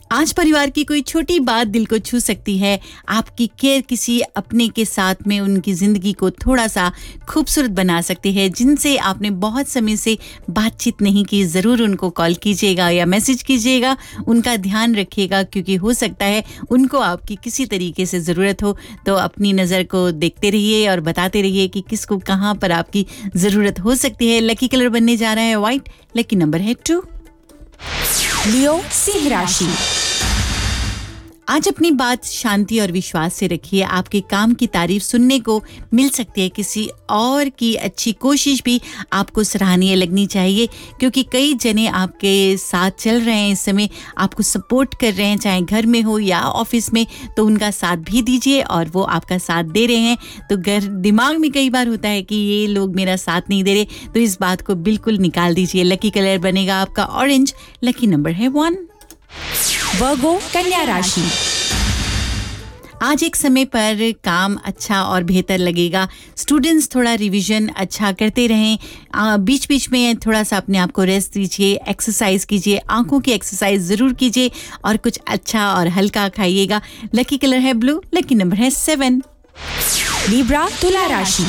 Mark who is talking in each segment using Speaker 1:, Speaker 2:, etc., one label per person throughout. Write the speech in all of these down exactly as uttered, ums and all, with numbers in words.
Speaker 1: आज परिवार की कोई छोटी बात दिल को छू सकती है। आपकी केयर किसी अपने के साथ में उनकी ज़िंदगी को थोड़ा सा खूबसूरत बना सकती है। जिनसे आपने बहुत समय से बातचीत नहीं की, ज़रूर उनको कॉल कीजिएगा या मैसेज कीजिएगा, उनका ध्यान रखिएगा, क्योंकि हो सकता है उनको आपकी किसी तरीके से ज़रूरत हो। तो अपनी नज़र को देखते रहिए और बताते रहिए कि किसको कहाँ पर आपकी ज़रूरत हो सकती है। लकी कलर बनने जा रहा है वाइट, लकी नंबर है टू।
Speaker 2: लियो सिंह राशि।
Speaker 1: आज अपनी बात शांति और विश्वास से रखिए। आपके काम की तारीफ सुनने को मिल सकती है। किसी और की अच्छी कोशिश भी आपको सराहनीय लगनी चाहिए, क्योंकि कई जने आपके साथ चल रहे हैं, इस समय आपको सपोर्ट कर रहे हैं, चाहे घर में हो या ऑफिस में। तो उनका साथ भी दीजिए और वो आपका साथ दे रहे हैं। तो घर दिमाग में कई बार होता है कि ये लोग मेरा साथ नहीं दे रहे, तो इस बात को बिल्कुल निकाल दीजिए। लकी कलर बनेगा आपका ऑरेंज, लकी नंबर है वन।
Speaker 2: वर्गो कन्या राशि।
Speaker 1: आज एक समय पर काम अच्छा और बेहतर लगेगा। स्टूडेंट्स थोड़ा रिवीजन अच्छा करते रहें, बीच बीच में थोड़ा सा अपने आप को रेस्ट दीजिए, एक्सरसाइज कीजिए, आंखों की एक्सरसाइज ज़रूर कीजिए और कुछ अच्छा और हल्का खाइएगा। लकी कलर है ब्लू, लकी नंबर है सेवन।
Speaker 2: लिब्रा तुला राशि।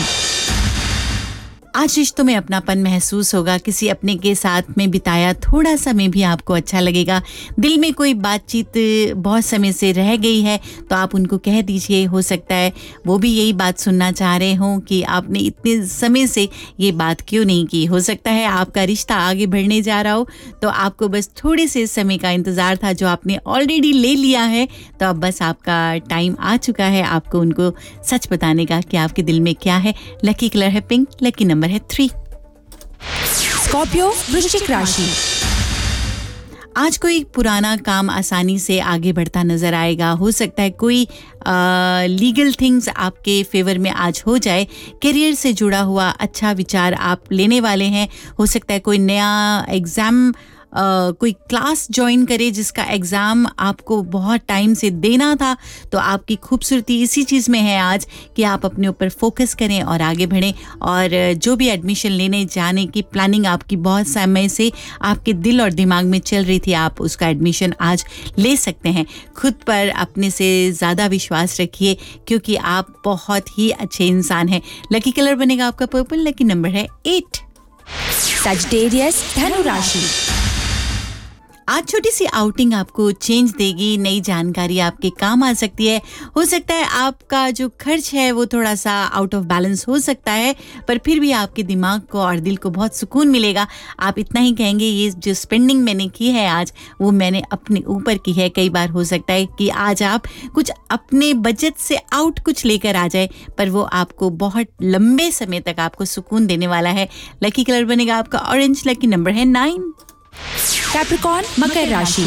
Speaker 1: आज रिश्तों में अपनापन महसूस होगा। किसी अपने के साथ में बिताया थोड़ा समय भी आपको अच्छा लगेगा। दिल में कोई बातचीत बहुत समय से रह गई है तो आप उनको कह दीजिए। हो सकता है वो भी यही बात सुनना चाह रहे हों कि आपने इतने समय से ये बात क्यों नहीं की। हो सकता है आपका रिश्ता आगे बढ़ने जा रहा हो, तो आपको बस थोड़े से समय का इंतज़ार था जो आपने ऑलरेडी ले लिया है। तो अब बस आपका टाइम आ चुका है आपको उनको सच बताने का कि आपके दिल में क्या है। लकी कलर है पिंक, लकी नंबर है थ्री।
Speaker 2: स्कॉर्पियो वृश्चिक राशि।
Speaker 1: आज कोई पुराना काम आसानी से आगे बढ़ता नजर आएगा। हो सकता है कोई लीगल थिंग्स आपके फेवर में आज हो जाए। करियर से जुड़ा हुआ अच्छा विचार आप लेने वाले हैं। हो सकता है कोई नया एग्ज़ाम Uh, कोई क्लास ज्वाइन करे जिसका एग्ज़ाम आपको बहुत टाइम से देना था। तो आपकी खूबसूरती इसी चीज़ में है आज कि आप अपने ऊपर फोकस करें और आगे बढ़ें। और जो भी एडमिशन लेने जाने की प्लानिंग आपकी बहुत समय से आपके दिल और दिमाग में चल रही थी, आप उसका एडमिशन आज ले सकते हैं। खुद पर अपने से ज़्यादा विश्वास रखिए, क्योंकि आप बहुत ही अच्छे इंसान हैं। लकी कलर बनेगा आपका पर्पल, लकी नंबर है एट।
Speaker 2: सजिटेरियस धनु राशि।
Speaker 1: आज छोटी सी आउटिंग आपको चेंज देगी। नई जानकारी आपके काम आ सकती है। हो सकता है आपका जो खर्च है वो थोड़ा सा आउट ऑफ बैलेंस हो सकता है, पर फिर भी आपके दिमाग को और दिल को बहुत सुकून मिलेगा। आप इतना ही कहेंगे ये जो स्पेंडिंग मैंने की है आज, वो मैंने अपने ऊपर की है। कई बार हो सकता है कि आज आप कुछ अपने बजट से आउट कुछ लेकर आ जाए, पर वो आपको बहुत लंबे समय तक आपको सुकून देने वाला है। लकी कलर बनेगा आपका ऑरेंज, लकी नंबर है नाइन।
Speaker 2: कैप्रिकॉर्न मकर राशि।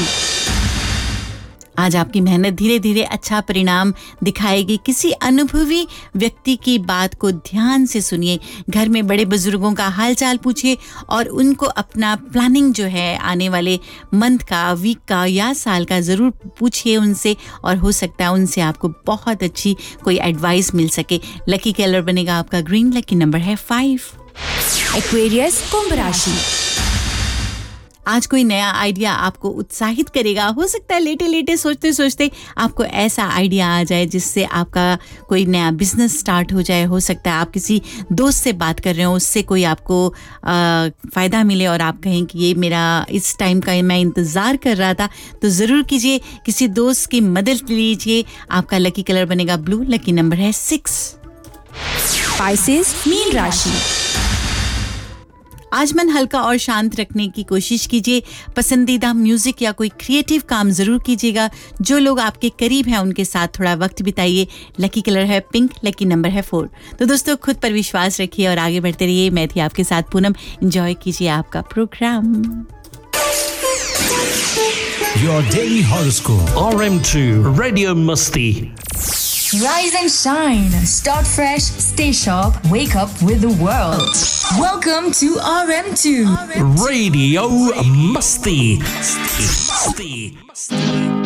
Speaker 1: आज आपकी मेहनत धीरे धीरे अच्छा परिणाम दिखाएगी। किसी अनुभवी व्यक्ति की बात को ध्यान से सुनिए। घर में बड़े बुजुर्गों का हालचाल पूछिए और उनको अपना प्लानिंग जो है आने वाले मंथ का, वीक का या साल का ज़रूर पूछिए उनसे, और हो सकता है उनसे आपको बहुत अच्छी कोई एडवाइस मिल सके। लकी कलर बनेगा आपका ग्रीन, लकी नंबर है फाइव।
Speaker 2: एक्वेरियस कुंभ राशि।
Speaker 1: आज कोई नया आइडिया आपको उत्साहित करेगा। हो सकता है लेटे लेटे सोचते सोचते आपको ऐसा आइडिया आ जाए जिससे आपका कोई नया बिजनेस स्टार्ट हो जाए। हो सकता है आप किसी दोस्त से बात कर रहे हो, उससे कोई आपको आ, फ़ायदा मिले और आप कहें कि ये मेरा इस टाइम का मैं इंतज़ार कर रहा था। तो ज़रूर कीजिए, किसी दोस्त की मदद लीजिए। आपका लकी कलर बनेगा ब्लू, लकी नंबर है सिक्स।
Speaker 2: स्पाइसेस मीन राशि।
Speaker 1: आज मन हल्का और शांत रखने की कोशिश कीजिए। पसंदीदा म्यूजिक या कोई क्रिएटिव काम ज़रूर कीजिएगा। जो लोग आपके करीब हैं उनके साथ थोड़ा वक्त बिताइए। लकी कलर है पिंक, लकी नंबर है फोर। तो दोस्तों, खुद पर विश्वास रखिए और आगे बढ़ते रहिए। मैं थी आपके साथ पूनम। एंजॉय कीजिए आपका programme.
Speaker 3: Your daily horoscope.
Speaker 4: R M two Radio Musti.
Speaker 5: Rise and shine. Start fresh. Stay sharp. Wake up with the world. Welcome to R M two.
Speaker 4: Radio Musti. Musti. Musti.